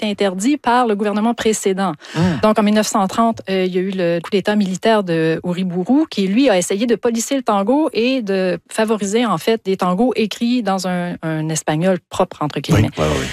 été interdit par le gouvernement précédent. Donc, en 1930, il y a eu le coup d'État militaire de Uriburu qui, lui, a essayé de policer le tango et de favoriser, en fait, des tangos écrits dans un espagnol propre, entre guillemets. Oui.